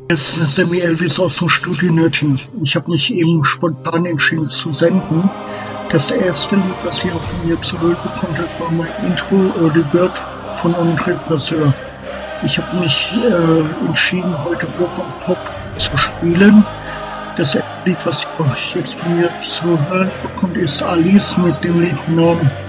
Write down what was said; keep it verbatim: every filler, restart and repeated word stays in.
Es ist Sammy Elvis aus dem Studio Nördchen. Ich habe mich eben spontan entschieden zu senden. Das erste Lied, was ihr von mir zu hören bekommt, war mein Intro Early Bird von André Brasseur. Ich habe mich äh, entschieden, heute Rock und Pop zu spielen. Das erste Lied, was ihr jetzt von mir zu hören bekommt, ist Alice mit dem Lied Norm.